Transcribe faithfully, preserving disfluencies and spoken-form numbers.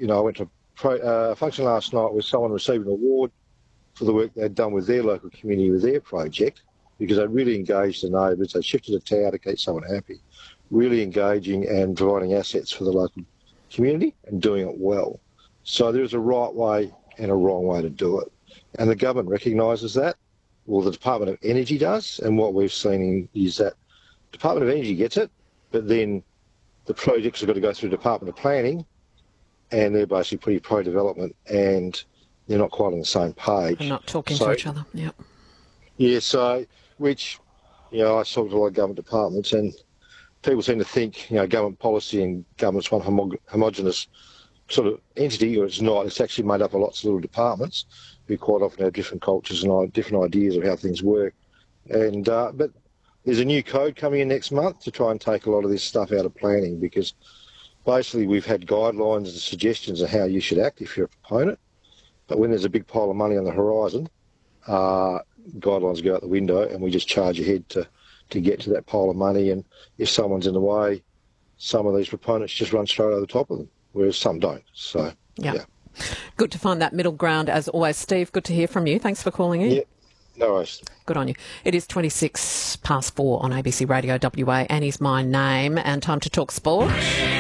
you know, I went to a pro, uh, function last night with someone receiving an award for the work they'd done with their local community with their project, because they really engaged the neighbours. They shifted a tower to keep someone happy, really engaging and providing assets for the local community and doing it well. So there's a right way and a wrong way to do it. And the government recognises that. Well, the Department of Energy does, and what we've seen is that Department of Energy gets it, but then the projects have got to go through Department of Planning, and they're basically pretty pro-development, and they're not quite on the same page. They're not talking so, to each other, yeah. Yeah, so, which, you know, I talk to a lot of government departments, and people seem to think, you know, government policy and government's one homo- homogenous sort of entity, or it's not. It's actually made up of lots of little departments who quite often have different cultures and different ideas of how things work. And uh, but there's a new code coming in next month to try and take a lot of this stuff out of planning, because basically we've had guidelines and suggestions of how you should act if you're a proponent, but when there's a big pile of money on the horizon, uh, guidelines go out the window and we just charge ahead to, to get to that pile of money, and if someone's in the way, some of these proponents just run straight over the top of them, whereas some don't. So, yeah. yeah. Good to find that middle ground as always. Steve, good to hear from you. Thanks for calling in. Yeah, no worries. Good on you. It is twenty-six past four on A B C Radio W A. Annie's my name, and time to talk sport.